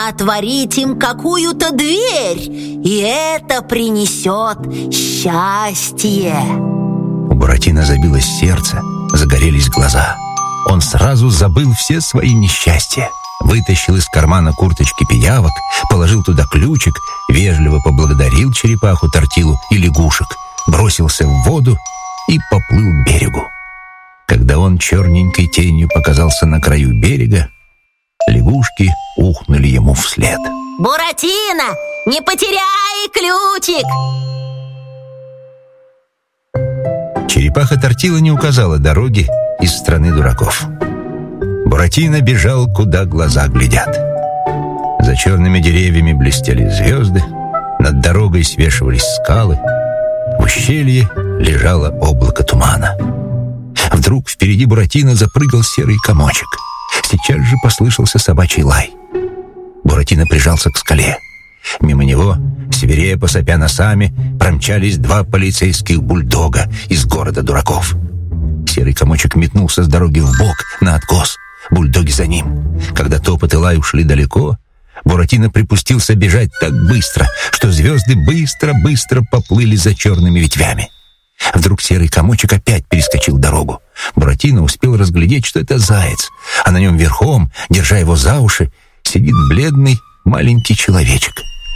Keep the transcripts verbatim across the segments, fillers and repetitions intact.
нужно отворить им какую-то дверь, и это принесет счастье. У Буратино забилось сердце, загорелись глаза. Он сразу забыл все свои несчастья. Вытащил из кармана курточки пиявок, положил туда ключик, вежливо поблагодарил черепаху, тортилу и лягушек, бросился в воду и поплыл к берегу. Когда он черненькой тенью показался на краю берега, лягушки ухнули ему вслед. «Буратино, не потеряй ключик!» Черепаха Тортила не указала дороги из страны дураков. Буратино бежал, куда глаза глядят. За черными деревьями блестели звезды, над дорогой свешивались скалы, в ущелье лежало облако тумана. Вдруг впереди Буратино запрыгал серый комочек. Сейчас же послышался собачий лай. Буратино прижался к скале. Мимо него, свирепо сопя носами, промчались два полицейских бульдога из города дураков. Серый комочек метнулся с дороги вбок, на откос. Бульдоги за ним. Когда топот и лай ушли далеко, Буратино припустился бежать так быстро, что звезды быстро-быстро поплыли за черными ветвями. Вдруг серый комочек опять перескочил дорогу. Буратино успел разглядеть, что это заяц, а на нем верхом, держа его за уши, сидит бледный маленький человечек.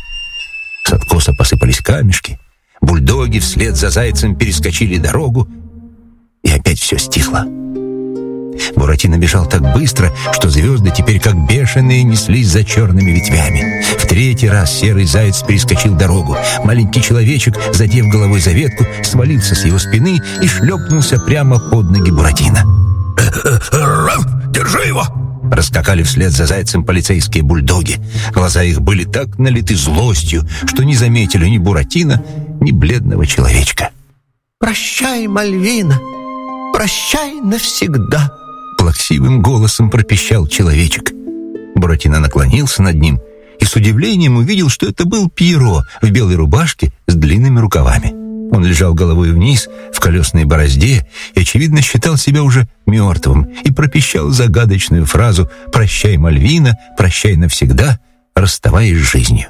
С откоса посыпались камешки, бульдоги вслед за зайцем перескочили дорогу, и опять все стихло. Буратино бежал так быстро, что звезды теперь как бешеные неслись за черными ветвями. В третий раз серый заяц перескочил дорогу. Маленький человечек, задев головой за ветку, свалился с его спины и шлепнулся прямо под ноги Буратино. «Держи его!» Раскакали вслед за зайцем полицейские бульдоги. Глаза их были так налиты злостью, что не заметили ни Буратино, ни бледного человечка. «Прощай, Мальвина! Прощай навсегда!» Плаксивым голосом пропищал человечек. Буратино наклонился над ним и с удивлением увидел, что это был Пьеро в белой рубашке с длинными рукавами. Он лежал головой вниз в колесной борозде и, очевидно, считал себя уже мертвым и пропищал загадочную фразу «Прощай, Мальвина, прощай навсегда», расставаясь с жизнью.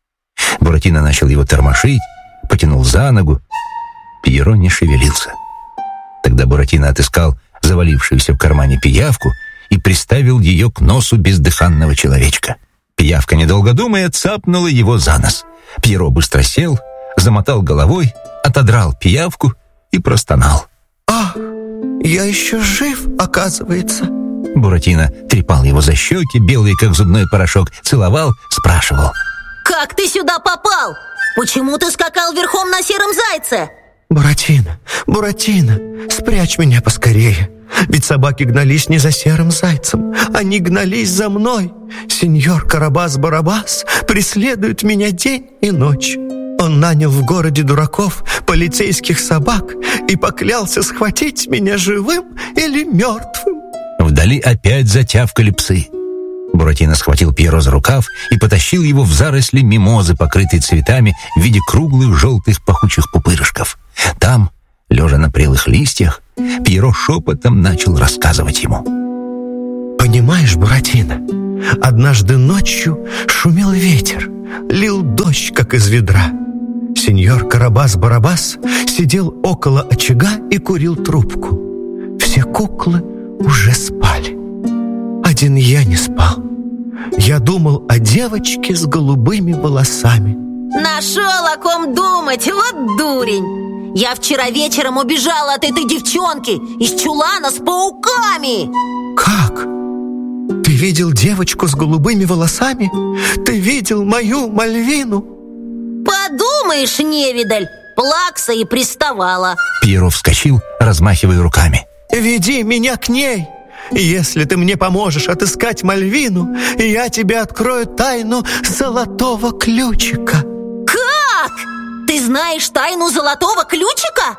Буратино начал его тормошить, потянул за ногу. Пьеро не шевелился. Тогда Буратино отыскал завалившуюся в кармане пиявку и приставил ее к носу бездыханного человечка. Пиявка, недолго думая, цапнула его за нос. Пьеро быстро сел, замотал головой, отодрал пиявку и простонал. «Ах, я еще жив, оказывается!» Буратино трепал его за щеки, белые, как зубной порошок, целовал, спрашивал. «Как ты сюда попал? Почему ты скакал верхом на сером зайце?» «Буратино, Буратино, спрячь меня поскорее. Ведь собаки гнались не за серым зайцем, они гнались за мной. Сеньор Карабас-Барабас преследует меня день и ночь. Он нанял в городе дураков полицейских собак и поклялся схватить меня живым или мертвым». Вдали опять затявкали псы. Буратино схватил Пьеро за рукав и потащил его в заросли мимозы, покрытые цветами в виде круглых желтых пахучих пупырышков. Там, лежа на прелых листьях, Пьеро шепотом начал рассказывать ему. «Понимаешь, Буратино, однажды ночью шумел ветер, лил дождь, как из ведра. Сеньор Карабас-Барабас сидел около очага и курил трубку. Все куклы уже спали. Один я не спал. Я думал о девочке с голубыми волосами». Нашел о ком думать, вот дурень. Я вчера вечером убежала от этой девчонки из чулана с пауками. «Как? Ты видел девочку с голубыми волосами? Ты видел мою Мальвину?» Подумаешь, невидаль, плакса и приставала. Пьеро вскочил, размахивая руками. «Веди меня к ней. Если ты мне поможешь отыскать Мальвину, я тебе открою тайну золотого ключика». «Как? Ты знаешь тайну золотого ключика?»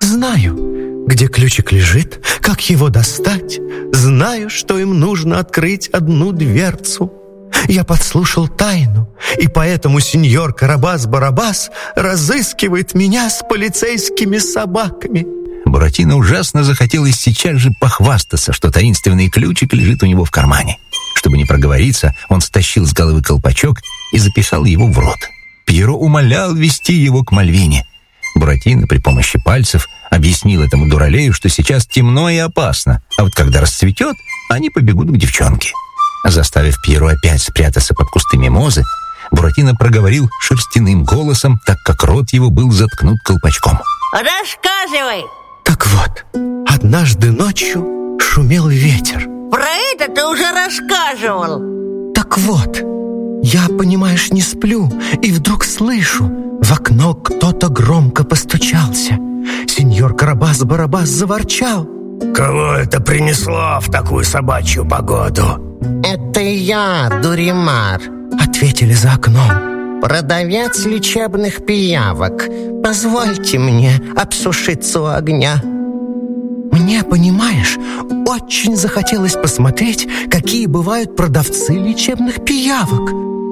«Знаю, где ключик лежит, как его достать. Знаю, что им нужно открыть одну дверцу. Я подслушал тайну, и поэтому сеньор Карабас-Барабас разыскивает меня с полицейскими собаками». Буратино ужасно захотелось сейчас же похвастаться, что таинственный ключик лежит у него в кармане. Чтобы не проговориться, он стащил с головы колпачок и запихал его в рот. Пьеро умолял вести его к Мальвине. Буратино при помощи пальцев объяснил этому дуралею, что сейчас темно и опасно, а вот когда расцветет, они побегут к девчонке. Заставив Пьеро опять спрятаться под кусты мимозы, Буратино проговорил шерстяным голосом, так как рот его был заткнут колпачком. Рассказывай! Так вот, однажды ночью шумел ветер. Про это ты уже рассказывал. Так вот, я, понимаешь, не сплю, и вдруг слышу, в окно кто-то громко постучался. Сеньор Карабас-Барабас заворчал. Кого это принесло в такую собачью погоду? Это я, Дуримар, ответили за окном. Продавец лечебных пиявок. Позвольте мне обсушиться у огня. Мне, понимаешь, очень захотелось посмотреть, какие бывают продавцы лечебных пиявок.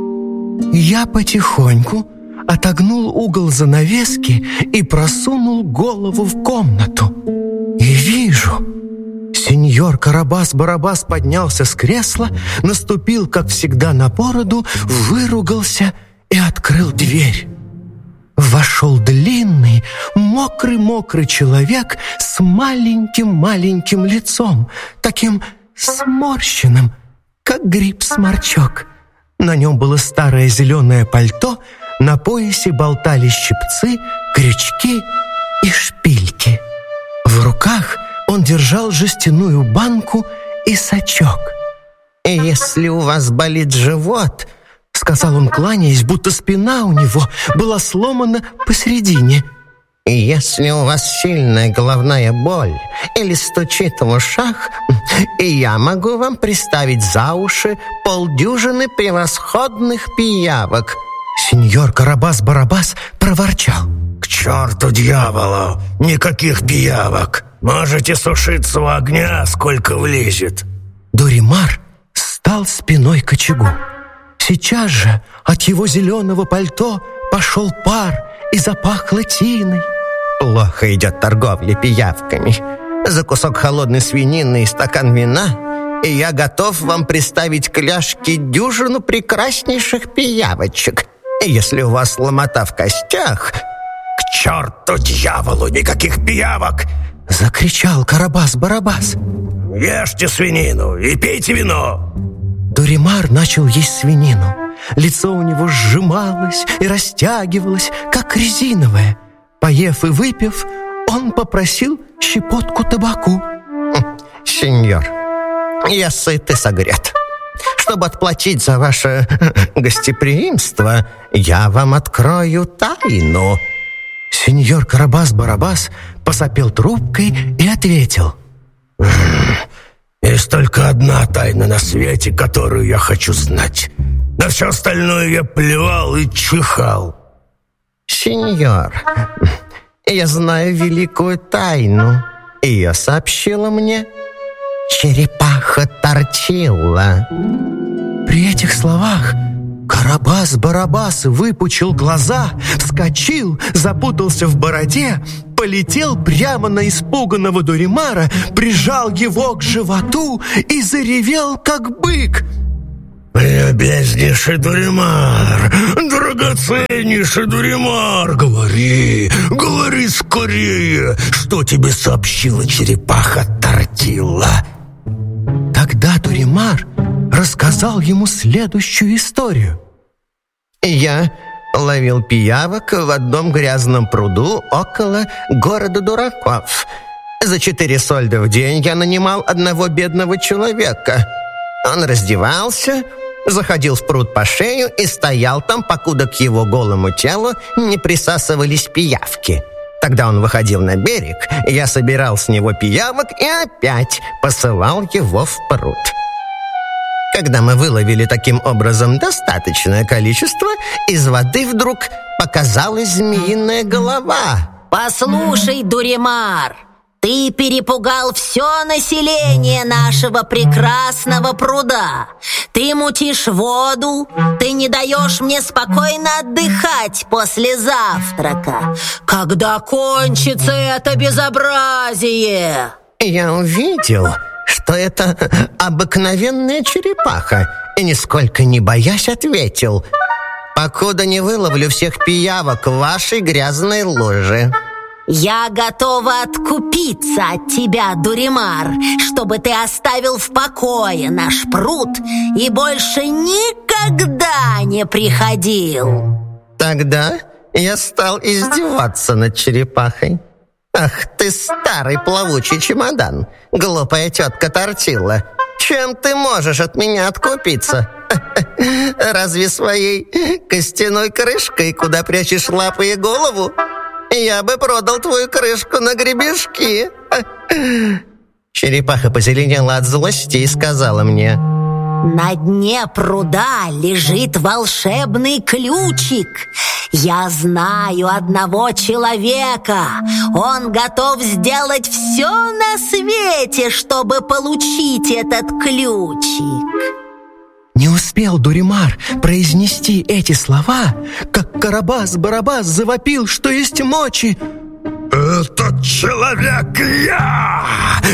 Я потихоньку отогнул угол занавески и просунул голову в комнату. И вижу, сеньор Карабас-Барабас поднялся с кресла, наступил, как всегда, на бороду, выругался и открыл дверь. Вошел длинный, мокрый-мокрый человек с маленьким-маленьким лицом, таким сморщенным, как гриб-сморчок. На нем было старое зеленое пальто, на поясе болтались щипцы, крючки и шпильки. В руках он держал жестяную банку и сачок. Если у вас болит живот, — сказал он, кланяясь, будто спина у него была сломана посередине. Если у вас сильная головная боль или стучит в ушах, я могу вам приставить за уши полдюжины превосходных пиявок. Сеньор Карабас-Барабас проворчал. К черту дьяволу! Никаких пиявок! Можете сушиться у огня, сколько влезет. Дуримар стал спиной к очагу. Сейчас же от его зеленого пальто пошел пар и запахло тиной. Плохо идет торговля пиявками. За кусок холодной свинины и стакан вина, и я готов вам приставить к ляжке дюжину прекраснейших пиявочек. Если у вас ломота в костях... К черту дьяволу! Никаких пиявок! Закричал Карабас-Барабас. Ешьте свинину и пейте вино! Дуримар начал есть свинину. Лицо у него сжималось и растягивалось, как резиновое. Поев и выпив, он попросил щепотку табаку. Сеньор, я сыт и согрет. Чтобы отплатить за ваше гостеприимство, я вам открою тайну. Сеньор Карабас-Барабас посопел трубкой и ответил. Есть только одна тайна на свете, которую я хочу знать. На все остальное я плевал и чихал. Сеньор, я знаю великую тайну. Ее сообщила мне черепаха Тортилла. При этих словах Карабас-Барабас выпучил глаза, вскочил, запутался в бороде, полетел прямо на испуганного Дуримара, прижал его к животу и заревел, как бык. «Любезнейший Дуримар, драгоценнейший Дуримар, говори, говори скорее, что тебе сообщила черепаха Тортилла?» Тогда Дуримар рассказал ему следующую историю. Я ловил пиявок в одном грязном пруду около города дураков. За четыре сольда в день я нанимал одного бедного человека. Он раздевался, заходил в пруд по шею и стоял там, покуда к его голому телу не присасывались пиявки. Тогда он выходил на берег, я собирал с него пиявок и опять посылал его в пруд. Когда мы выловили таким образом достаточное количество, из воды вдруг показалась змеиная голова. Послушай, Дуримар, ты перепугал все население нашего прекрасного пруда. Ты мутишь воду, ты не даешь мне спокойно отдыхать после завтрака. Когда кончится это безобразие? Я увидел, что что это обыкновенная черепаха, и, нисколько не боясь, ответил: «Покуда не выловлю всех пиявок в вашей грязной луже». «Я готова откупиться от тебя, Дуримар, чтобы ты оставил в покое наш пруд и больше никогда не приходил». Тогда я стал издеваться над черепахой. «Ах ты, старый плавучий чемодан, глупая тетка Тортилла, чем ты можешь от меня откупиться? Разве своей костяной крышкой, куда прячешь лапы и голову? Я бы продал твою крышку на гребешки». Черепаха позеленела от злости и сказала мне: «На дне пруда лежит волшебный ключик. Я знаю одного человека. Он готов сделать все на свете, чтобы получить этот ключик». Не успел Дуримар произнести эти слова, как Карабас-Барабас завопил, что есть мочи: «Этот человек я!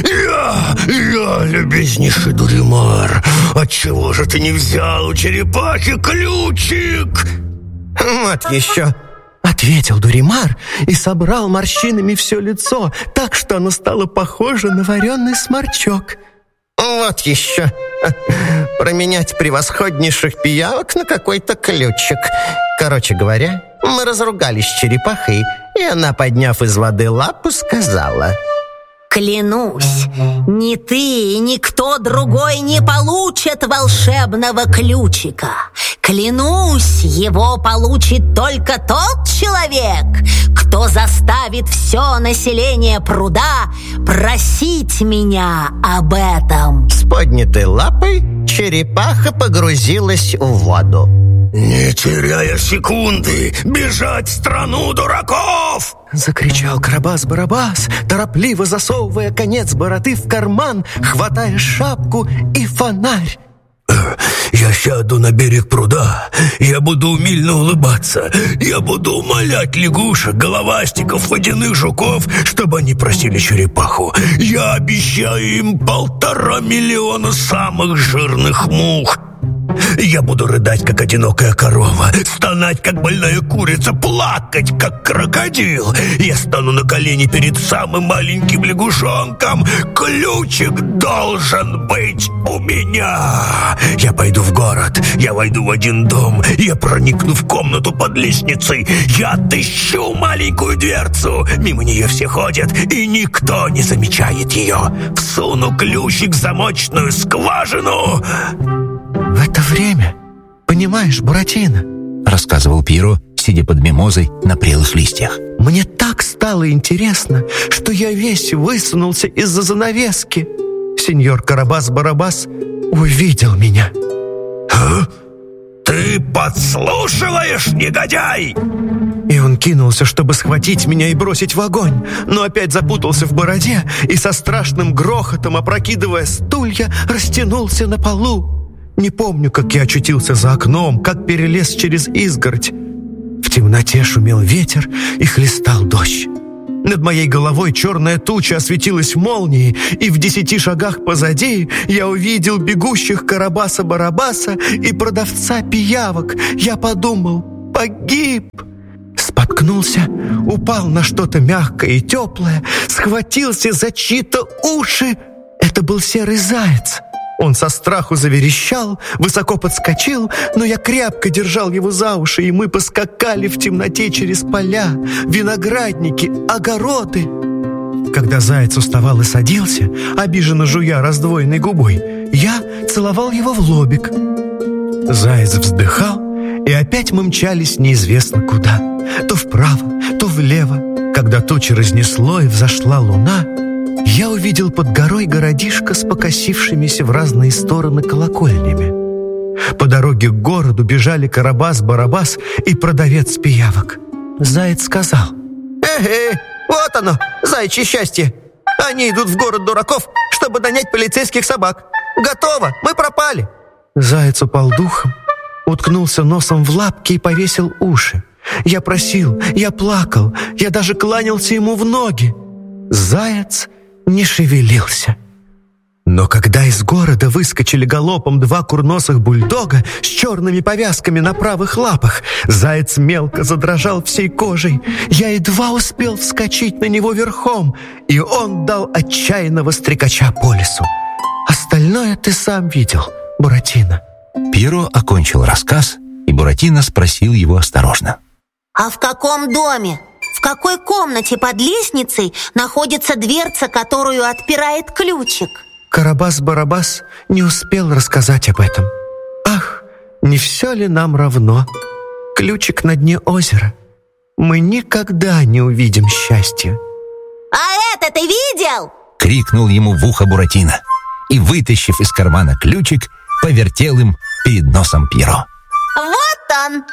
Я! Я, любезнейший Дуримар! Отчего же ты не взял у черепахи ключик?» «Вот еще», — ответил Дуримар и собрал морщинами все лицо, так что оно стало похоже на вареный сморчок. «Вот еще. Променять превосходнейших пиявок на какой-то ключик». Короче говоря, мы разругались с черепахой, и она, подняв из воды лапу, сказала: «Клянусь, ни ты и никто другой не получат волшебного ключика. Клянусь, его получит только тот человек, кто заставит все население пруда просить меня об этом». С поднятой лапой черепаха погрузилась в воду. «Не теряя секунды, бежать в страну дураков!» — закричал Карабас-Барабас, торопливо засовывая конец бороды в карман, хватая шапку и фонарь. «Я сяду на берег пруда, я буду умильно улыбаться, я буду умолять лягушек, головастиков, водяных жуков, чтобы они просили черепаху. Я обещаю им полтора миллиона самых жирных мух. Я буду рыдать, как одинокая корова, стонать, как больная курица, плакать, как крокодил. Я стану на колени перед самым маленьким лягушонком. Ключик должен быть у меня. Я пойду в город, я войду в один дом, я проникну в комнату под лестницей, я отыщу маленькую дверцу. Мимо нее все ходят, и никто не замечает ее. Всуну ключик в замочную скважину». «В это время, понимаешь, Буратино, — рассказывал Пьеро, сидя под мимозой на прелых листьях, — мне так стало интересно, что я весь высунулся из-за занавески. Сеньор Карабас-Барабас увидел меня». «А? Ты подслушиваешь, негодяй?» И он кинулся, чтобы схватить меня и бросить в огонь, но опять запутался в бороде и со страшным грохотом, опрокидывая стулья, растянулся на полу. Не помню, как я очутился за окном, как перелез через изгородь. В темноте шумел ветер и хлестал дождь. Над моей головой черная туча осветилась молнией, и в десяти шагах позади я увидел бегущих Карабаса-Барабаса и продавца пиявок. Я подумал: погиб. Споткнулся, упал на что-то мягкое и теплое, схватился за чьи-то уши. Это был серый заяц. Он со страху заверещал, высоко подскочил, но я крепко держал его за уши, и мы поскакали в темноте через поля, виноградники, огороды. Когда заяц уставал и садился, обиженно жуя раздвоенной губой, я целовал его в лобик. Заяц вздыхал, и опять мы мчались неизвестно куда, то вправо, то влево. Когда тучи разнесло и взошла луна, я увидел под горой городишко с покосившимися в разные стороны колокольнями. По дороге к городу бежали Карабас-Барабас и продавец пиявок. Заяц сказал: «Эй, вот оно, заячье счастье! Они идут в город дураков, чтобы нанять полицейских собак. Готово, мы пропали!» Заяц упал духом, уткнулся носом в лапки и повесил уши. Я просил, я плакал, я даже кланялся ему в ноги. Заяц не шевелился. Но когда из города выскочили галопом два курносых бульдога с черными повязками на правых лапах, заяц мелко задрожал всей кожей. Я едва успел вскочить на него верхом, и он дал отчаянного стрекача по лесу. Остальное ты сам видел, Буратино. Пьеро окончил рассказ, и Буратино спросил его осторожно: «А в каком доме? В какой комнате под лестницей находится дверца, которую отпирает ключик?» Карабас-Барабас не успел рассказать об этом. Ах, не все ли нам равно? Ключик на дне озера. Мы никогда не увидим счастья. «А это ты видел?» — крикнул ему в ухо Буратино, и, вытащив из кармана ключик, повертел им перед носом Пьеро. «Вот он!»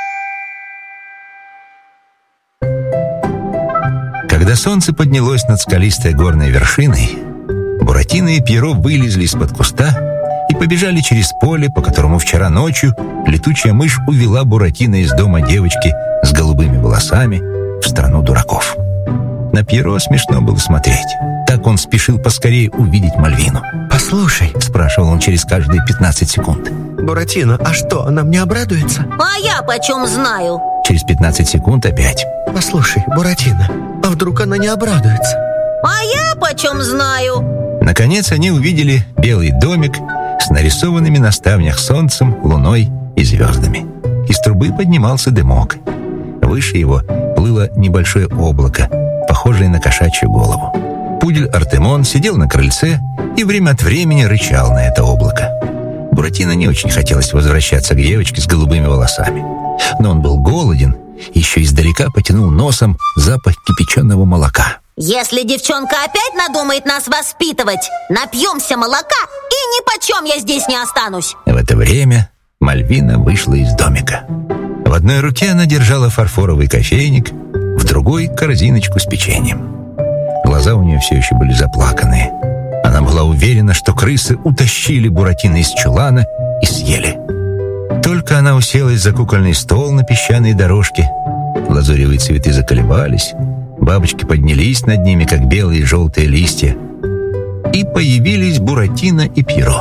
Когда солнце поднялось над скалистой горной вершиной, Буратино и Пьеро вылезли из-под куста и побежали через поле, по которому вчера ночью летучая мышь увела Буратино из дома девочки с голубыми волосами в страну дураков. На Пьеро смешно было смотреть. Так он спешил поскорее увидеть Мальвину. «Послушай», — спрашивал он через каждые пятнадцать секунд. «Буратино, а что, она мне обрадуется?» «А я почем знаю?» Через пятнадцать секунд опять. «Послушай, Буратино, а вдруг она не обрадуется?» «А я почем знаю?» Наконец они увидели белый домик с нарисованными на ставнях солнцем, луной и звездами. Из трубы поднимался дымок. Выше его плыло небольшое облако, похожее на кошачью голову. Пудель Артемон сидел на крыльце и время от времени рычал на это облако. Буратино не очень хотелось возвращаться к девочке с голубыми волосами. Но он был голоден и еще издалека потянул носом запах кипяченого молока. «Если девчонка опять надумает нас воспитывать, напьемся молока, и ни почем я здесь не останусь!» В это время Мальвина вышла из домика. В одной руке она держала фарфоровый кофейник, в другой — корзиночку с печеньем. Глаза у нее все еще были заплаканные. Она была уверена, что крысы утащили Буратино из чулана и съели. Только она уселась за кукольный стол на песчаной дорожке, лазуревые цветы заколебались, бабочки поднялись над ними, как белые и желтые листья, и появились Буратино и Пьеро.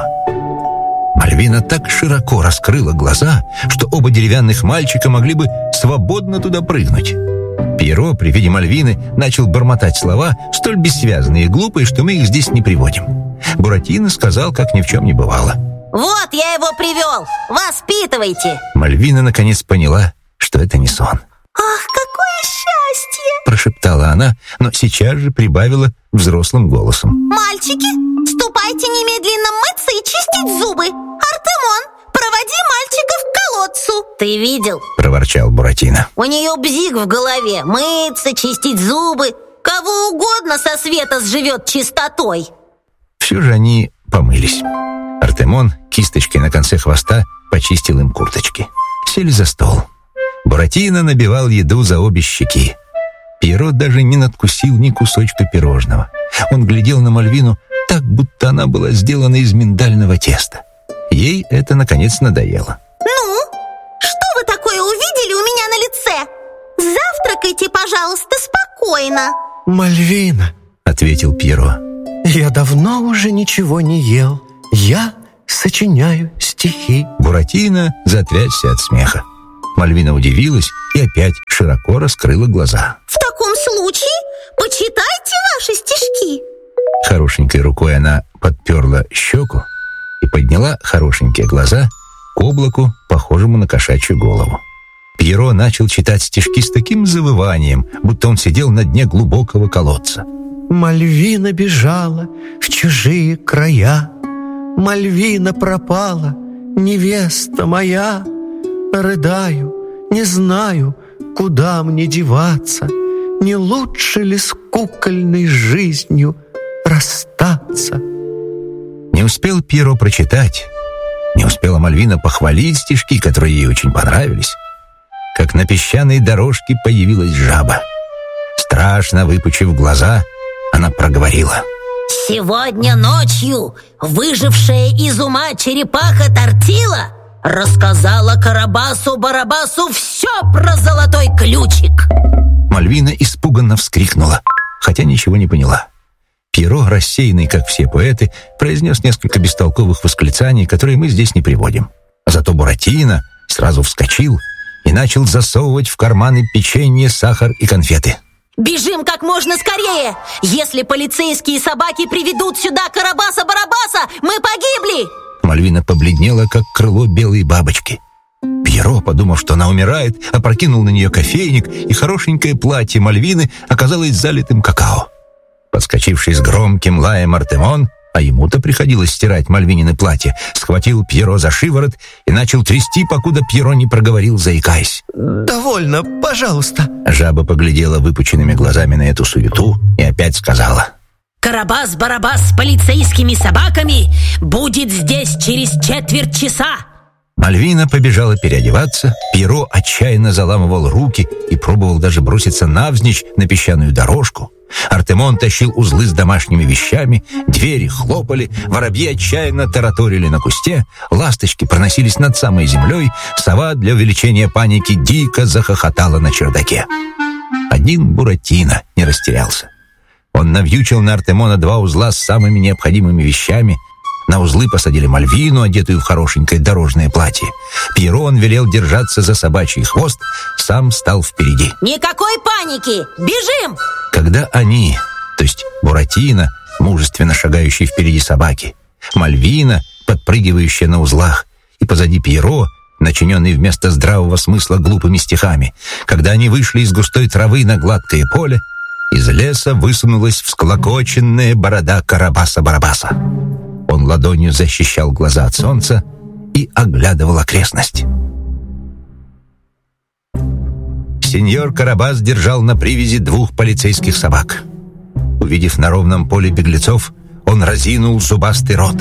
Мальвина так широко раскрыла глаза, что оба деревянных мальчика могли бы свободно туда прыгнуть. Пьеро при виде Мальвины начал бормотать слова, столь бессвязные и глупые, что мы их здесь не приводим. Буратино сказал, как ни в чем не бывало: «Вот я его привел! Воспитывайте!» Мальвина наконец поняла, что это не сон. «Ах, какое счастье!» — прошептала она, но сейчас же прибавила взрослым голосом: «Мальчики, ступайте немедленно мыться и чистить зубы! Артемон, проводи мальчиков к колодцу!» «Ты видел?» — проворчал Буратино. «У нее бзик в голове. Мыться, чистить зубы. Кого угодно со света сживет чистотой!» Все же они помылись. Артемон кисточкой на конце хвоста почистил им курточки. Сели за стол. Буратино набивал еду за обе щеки. Пьеро даже не надкусил ни кусочка пирожного. Он глядел на Мальвину так, будто она была сделана из миндального теста. Ей это, наконец, надоело. «Ну, что вы такое увидели у меня на лице? Завтракайте, пожалуйста, спокойно!» «Мальвина», — ответил Пьеро, — «я давно уже ничего не ел. Я сочиняю стихи». Буратино затрясся от смеха. Мальвина удивилась и опять широко раскрыла глаза. «В таком случае почитайте ваши стишки!» Хорошенькой рукой она подперла щеку и подняла хорошенькие глаза к облаку, похожему на кошачью голову. Пьеро начал читать стишки с таким завыванием, будто он сидел на дне глубокого колодца. «Мальвина бежала в чужие края, Мальвина пропала, невеста моя. Рыдаю, не знаю, куда мне деваться, не лучше ли с кукольной жизнью расстаться?» Не успел Пьеро прочитать, не успела Мальвина похвалить стишки, которые ей очень понравились, как на песчаной дорожке появилась жаба. Страшно выпучив глаза, она проговорила: «Сегодня ночью выжившая из ума черепаха Тортила рассказала Карабасу-Барабасу все про золотой ключик». Мальвина испуганно вскрикнула, хотя ничего не поняла. Пьеро, рассеянный, как все поэты, произнес несколько бестолковых восклицаний, которые мы здесь не приводим. Зато Буратино сразу вскочил и начал засовывать в карманы печенье, сахар и конфеты. «Бежим как можно скорее! Если полицейские собаки приведут сюда Карабаса-Барабаса, мы погибли!» Мальвина побледнела, как крыло белой бабочки. Пьеро, подумав, что она умирает, опрокинул на нее кофейник, и хорошенькое платье Мальвины оказалось залитым какао. Подскочивший с громким лаем Артемон, а ему-то приходилось стирать Мальвинины платье, схватил Пьеро за шиворот и начал трясти, покуда Пьеро не проговорил, заикаясь. «Довольно, пожалуйста». Жаба поглядела выпученными глазами на эту суету и опять сказала: «Карабас-Барабас с полицейскими собаками будет здесь через четверть часа!» Мальвина побежала переодеваться, Пьеро отчаянно заламывал руки и пробовал даже броситься навзничь на песчаную дорожку. Артемон тащил узлы с домашними вещами, двери хлопали, воробьи отчаянно тараторили на кусте, ласточки проносились над самой землей, сова для увеличения паники дико захохотала на чердаке. Один Буратино не растерялся. Он навьючил на Артемона два узла с самыми необходимыми вещами. На узлы посадили Мальвину, одетую в хорошенькое дорожное платье. Пьеро он велел держаться за собачий хвост, сам стал впереди. «Никакой паники! Бежим!» Когда они, то есть Буратино, мужественно шагающий впереди собаки, Мальвина, подпрыгивающая на узлах, и позади Пьеро, начиненный вместо здравого смысла глупыми стихами, когда они вышли из густой травы на гладкое поле, из леса высунулась всклокоченная борода Карабаса-Барабаса. Он ладонью защищал глаза от солнца и оглядывал окрестность. Сеньор Карабас держал на привязи двух полицейских собак. Увидев на ровном поле беглецов, он разинул зубастый рот.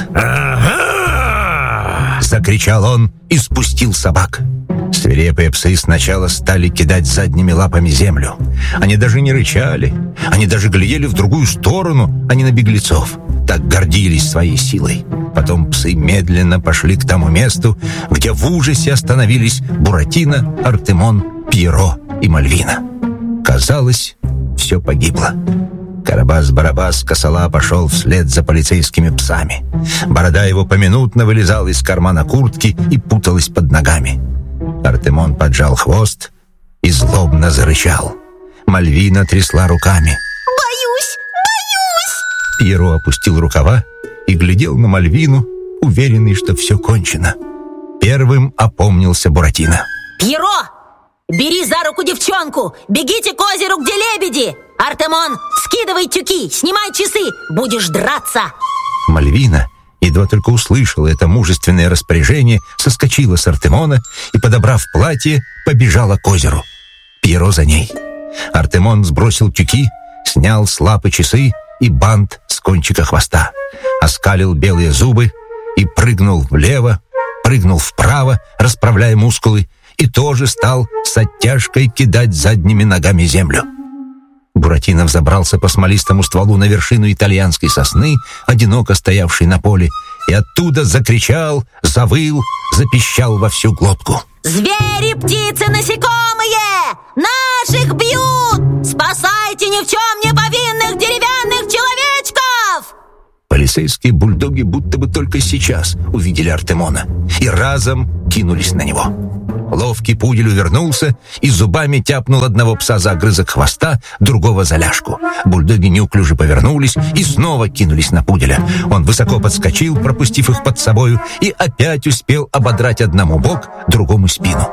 «Ага!» — закричал он и спустил собак. Свирепые псы сначала стали кидать задними лапами землю. Они даже не рычали, они даже глядели в другую сторону, а не на беглецов. Так гордились своей силой. Потом псы медленно пошли к тому месту, где в ужасе остановились Буратино, Артемон, Пьеро и Мальвина. Казалось, все погибло. Карабас-Барабас косола пошел вслед за полицейскими псами. Борода его поминутно вылезала из кармана куртки и путалась под ногами. Артемон поджал хвост и злобно зарычал. Мальвина трясла руками. «Боюсь! Боюсь!» Пьеро опустил рукава и глядел на Мальвину, уверенный, что все кончено. Первым опомнился Буратино. «Пьеро! Бери за руку девчонку! Бегите к озеру, где лебеди! Артемон, скидывай тюки, снимай часы! Будешь драться!» Мальвина, едва только услышала это мужественное распоряжение, соскочила с Артемона и, подобрав платье, побежала к озеру. Пьеро за ней. Артемон сбросил тюки, снял с лапы часы и бант с кончика хвоста, оскалил белые зубы и прыгнул влево, прыгнул вправо, расправляя мускулы, и тоже стал с оттяжкой кидать задними ногами землю. Буратино взобрался по смолистому стволу на вершину итальянской сосны, одиноко стоявшей на поле, и оттуда закричал, завыл, запищал во всю глотку. «Звери, птицы, насекомые! Наших бьют! Спасайте ни в чем не повинных деревянных человечков!» Полицейские бульдоги будто бы только сейчас увидели Артемона и разом кинулись на него. Ловкий пудель увернулся и зубами тяпнул одного пса за огрызок хвоста, другого за ляжку. Бульдоги неуклюже повернулись и снова кинулись на пуделя. Он высоко подскочил, пропустив их под собою, и опять успел ободрать одному бок, другому спину.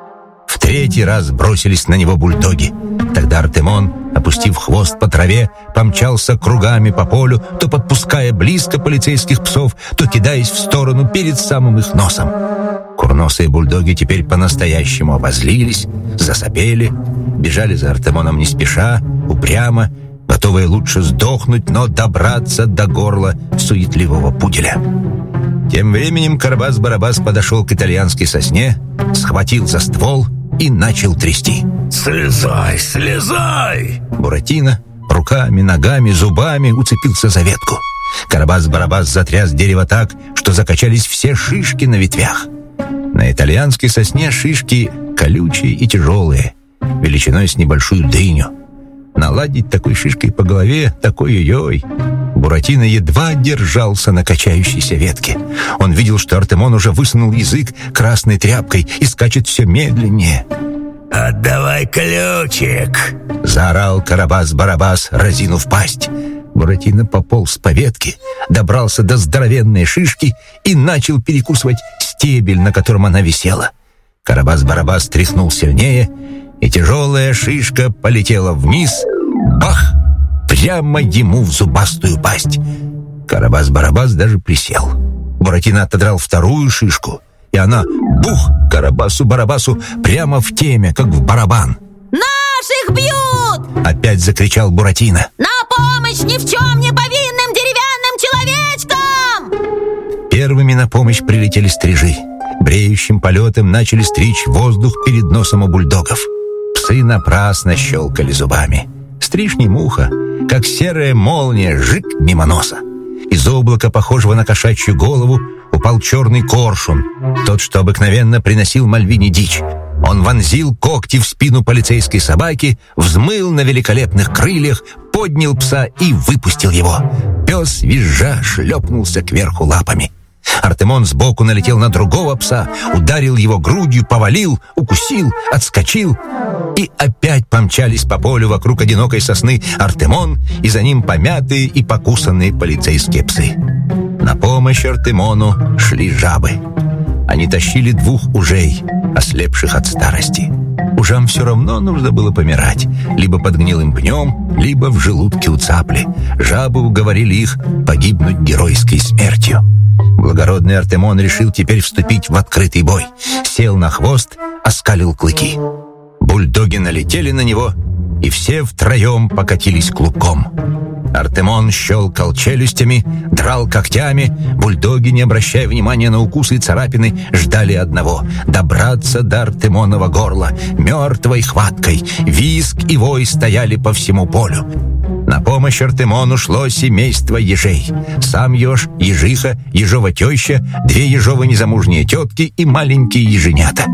В третий раз бросились на него бульдоги. Тогда Артемон, опустив хвост по траве, помчался кругами по полю, то подпуская близко полицейских псов, то кидаясь в сторону перед самым их носом. Курносые бульдоги теперь по-настоящему обозлились, засопели, бежали за Артемоном не спеша, упрямо, готовые лучше сдохнуть, но добраться до горла суетливого пуделя. Тем временем Карабас-Барабас подошел к итальянской сосне, схватил за ствол и начал трясти. «Слезай, слезай!» Буратино руками, ногами, зубами уцепился за ветку. Карабас-Барабас затряс дерево так, что закачались все шишки на ветвях. На итальянской сосне шишки колючие и тяжелые, величиной с небольшую дыню. Наладить такой шишкой по голове, такой ой-ой. Буратино едва держался на качающейся ветке. Он видел, что Артемон уже высунул язык красной тряпкой и скачет все медленнее. «Отдавай ключик!» — заорал Карабас-Барабас, разинув пасть. Буратино пополз по ветке, добрался до здоровенной шишки и начал перекусывать стебель, на котором она висела. Карабас-Барабас тряхнул сильнее, и тяжелая шишка полетела вниз. Бах! Прямо ему в зубастую пасть. Карабас-Барабас даже присел. Буратино отодрал вторую шишку, и она, бух, Карабасу-Барабасу прямо в теме, как в барабан. «Наших бьют!» — опять закричал Буратино. «На помощь ни в чем не повинным деревянным человечкам!» Первыми на помощь прилетели стрижи. Бреющим полетом начали стричь воздух перед носом у бульдогов. Псы напрасно щелкали зубами. Стрижь муха, как серая молния, жик мимо носа. Из облака, похожего на кошачью голову, упал черный коршун, тот, что обыкновенно приносил Мальвине дичь. Он вонзил когти в спину полицейской собаки, взмыл на великолепных крыльях, поднял пса и выпустил его. Пес, визжа, шлепнулся кверху лапами. Артемон сбоку налетел на другого пса, ударил его грудью, повалил, укусил, отскочил. И опять помчались по полю вокруг одинокой сосны Артемон и за ним помятые и покусанные полицейские псы. На помощь Артемону шли жабы. Они тащили двух ужей, ослепших от старости. Ужам все равно нужно было помирать, либо под гнилым пнем, либо в желудке у цапли. Жабы уговорили их погибнуть геройской смертью. Благородный Артемон решил теперь вступить в открытый бой. Сел на хвост, оскалил клыки. Бульдоги налетели на него, и все втроем покатились клубком. Артемон щелкал челюстями, драл когтями. Бульдоги, не обращая внимания на укусы и царапины, ждали одного — добраться до Артемонова горла. Мертвой хваткой визг и вой стояли по всему полю. На помощь Артемону шло семейство ежей. Сам еж, ежиха, ежова теща, две ежовы незамужние тетки и маленькие еженята.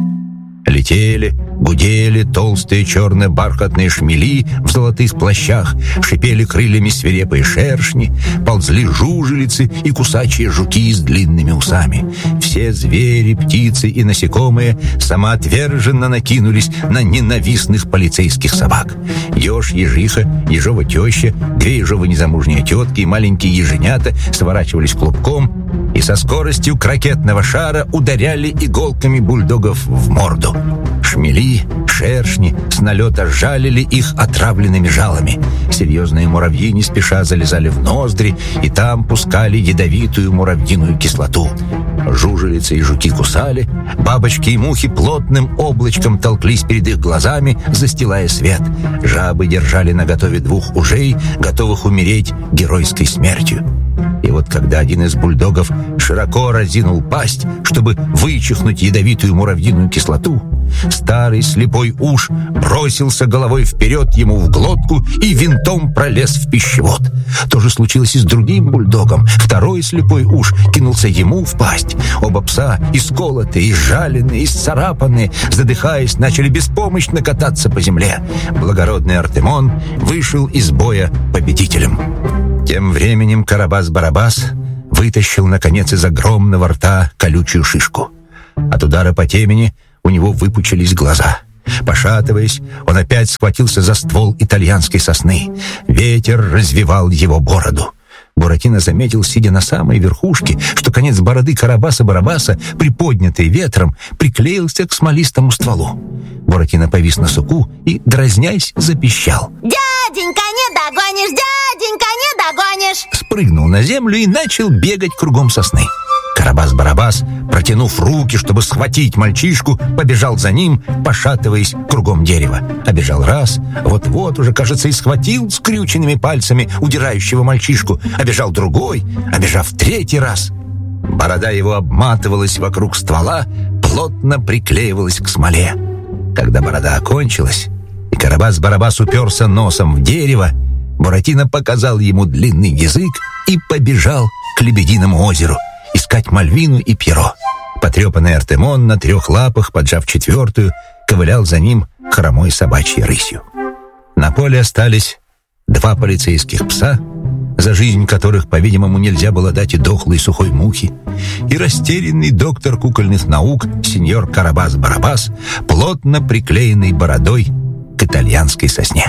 Летели, гудели толстые черные бархатные шмели в золотых плащах, шипели крыльями свирепые шершни, ползли жужелицы и кусачие жуки с длинными усами. Все звери, птицы и насекомые самоотверженно накинулись на ненавистных полицейских собак. Еж, ежиха, ежова теща, две ежовы незамужние тетки и маленькие еженята сворачивались клубком и со скоростью ракетного шара ударяли иголками бульдогов в морду. Шмели, шершни с налета жалили их отравленными жалами. Серьезные муравьи не спеша залезали в ноздри и там пускали ядовитую муравьиную кислоту. Жужелицы и жуки кусали, бабочки и мухи плотным облачком толклись перед их глазами, застилая свет. Жабы держали наготове двух ужей, готовых умереть геройской смертью. И вот когда один из бульдогов широко разинул пасть, чтобы вычихнуть ядовитую муравьиную кислоту, старый слепой уж бросился головой вперед ему в глотку и винтом пролез в пищевод. То же случилось и с другим бульдогом. Второй слепой уж кинулся ему в пасть. Оба пса, исколотые, изжаленные, исцарапанные, задыхаясь, начали беспомощно кататься по земле. Благородный Артемон вышел из боя победителем. Тем временем Карабас-Барабас вытащил, наконец, из огромного рта колючую шишку. От удара по темени у него выпучились глаза. Пошатываясь, он опять схватился за ствол итальянской сосны. Ветер развивал его бороду. Буратино заметил, сидя на самой верхушке, что конец бороды Карабаса-Барабаса, приподнятый ветром, приклеился к смолистому стволу. Буратино повис на суку и, дразнясь, запищал. «Дяденька, не догонишь! Дяденька, не догонишь!» Спрыгнул на землю и начал бегать кругом сосны. Карабас-Барабас, протянув руки, чтобы схватить мальчишку, побежал за ним, пошатываясь кругом дерева. Обежал раз, вот-вот уже, кажется, и схватил скрюченными пальцами удирающего мальчишку. Обежал другой, обежав третий раз. Борода его обматывалась вокруг ствола, плотно приклеивалась к смоле. Когда борода окончилась, и Карабас-Барабас уперся носом в дерево, Буратино показал ему длинный язык и побежал к Лебединому озеру искать Мальвину и Пьеро. Потрепанный Артемон на трех лапах, поджав четвертую, ковылял за ним хромой собачьей рысью. На поле остались два полицейских пса, за жизнь которых, по-видимому, нельзя было дать и дохлой сухой мухи, и растерянный доктор кукольных наук сеньор Карабас-Барабас, плотно приклеенный бородой к итальянской сосне.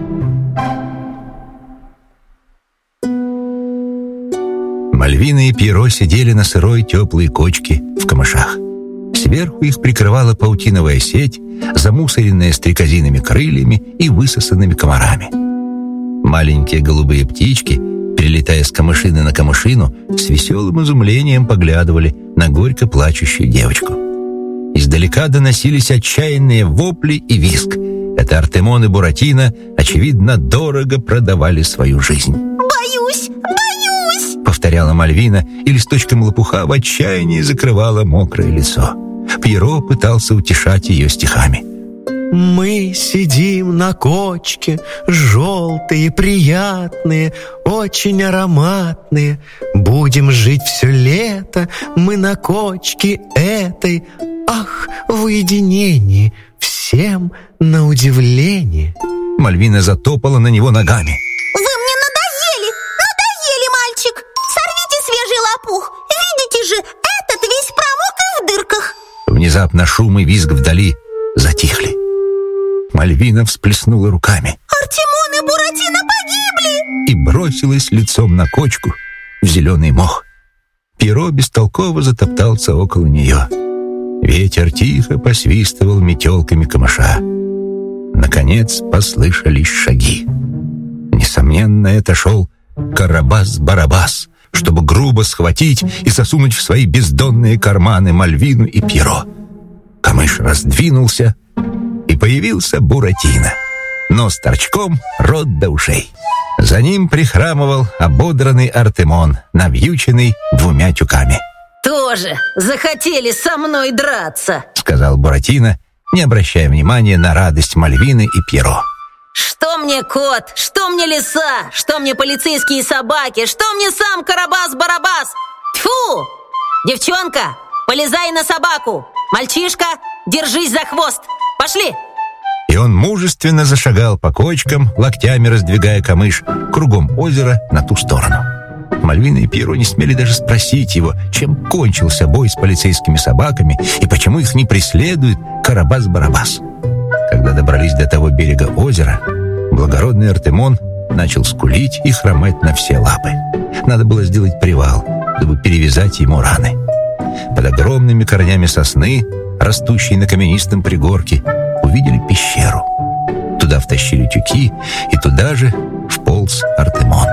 Мальвина и Пьеро сидели на сырой теплой кочке в камышах. Сверху их прикрывала паутиновая сеть, замусоренная стрекозиными крыльями и высосанными комарами. Маленькие голубые птички, перелетая с камышины на камышину, с веселым изумлением поглядывали на горько плачущую девочку. Издалека доносились отчаянные вопли и визг. Это Артемон и Буратино, очевидно, дорого продавали свою жизнь. «Боюсь, боюсь!» — повторяла Мальвина, и листочком лопуха в отчаянии закрывала мокрое лицо. Пьеро пытался утешать ее стихами. Мы сидим на кочке, желтые, приятные, очень ароматные. Будем жить все лето, мы на кочке этой. Ах, в уединении, всем на удивление. Мальвина затопала на него ногами. Вы мне надоели, надоели, мальчик. Сорвите свежий лопух. Видите же, этот весь промок и в дырках. Внезапно шум и визг вдали затихли. Мальвина всплеснула руками. Артемон и Буратино погибли! И бросилась лицом на кочку в зеленый мох. Пьеро бестолково затоптался около нее. Ветер тихо посвистывал метелками камыша. Наконец послышались шаги. Несомненно, это шел Карабас-Барабас, чтобы грубо схватить и засунуть в свои бездонные карманы Мальвину и Пьеро. Камыш раздвинулся, и появился Буратино. Нос торчком, рот до ушей. За ним прихрамывал ободранный Артемон, навьюченный двумя тюками. «Тоже захотели со мной драться», — сказал Буратино, не обращая внимания на радость Мальвины и Пьеро. «Что мне кот? Что мне лиса? Что мне полицейские собаки? Что мне сам Карабас-Барабас? Тьфу! Девчонка, полезай на собаку! Мальчишка, держись за хвост! Пошли!» И он мужественно зашагал по кочкам, локтями раздвигая камыш, кругом озера на ту сторону. Мальвина и Пьеро не смели даже спросить его, чем кончился бой с полицейскими собаками и почему их не преследует Карабас-Барабас. Когда добрались до того берега озера, благородный Артемон начал скулить и хромать на все лапы. Надо было сделать привал, чтобы перевязать ему раны. Под огромными корнями сосны, растущей на каменистом пригорке, увидели пещеру. Туда втащили тюки, и туда же вполз Артемон.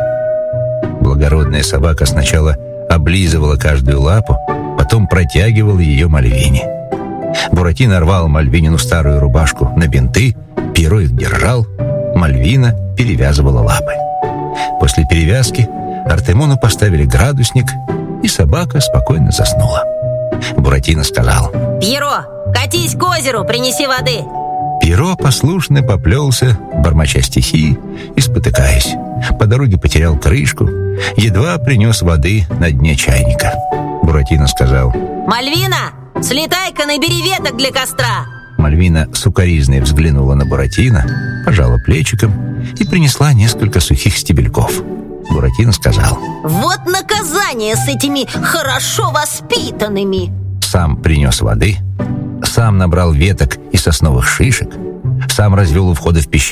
Благородная собака сначала облизывала каждую лапу, потом протягивала ее Мальвине. Буратино рвал Мальвинину старую рубашку на бинты, Пьеро их держал, Мальвина перевязывала лапы. После перевязки Артемону поставили градусник, и собака спокойно заснула. Буратино сказал: «Пьеро, катись к озеру, принеси воды». Пьеро послушно поплелся, бормоча стихи и спотыкаясь. По дороге потерял крышку, едва принес воды на дне чайника. Буратино сказал: «Мальвина, слетай-ка, набери веток для костра». Мальвина сукоризной взглянула на Буратино, пожала плечиком и принесла несколько сухих стебельков. Буратино сказал: «Вот наказание с этими хорошо воспитанными». Сам принес воды, сам набрал веток и сосновых шишек, сам развел у входа в пещеру